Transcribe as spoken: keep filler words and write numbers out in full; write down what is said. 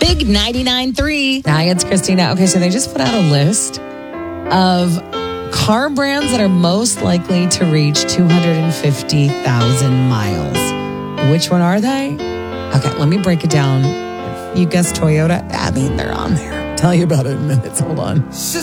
Big ninety-nine point three. Hi, it's Christina. Okay, so they just put out a list of car brands that are most likely to reach two hundred fifty thousand miles. Which one are they? Okay, let me break it down. You guessed Toyota. I mean, they're on there. I'll tell you about it in minutes. Hold on.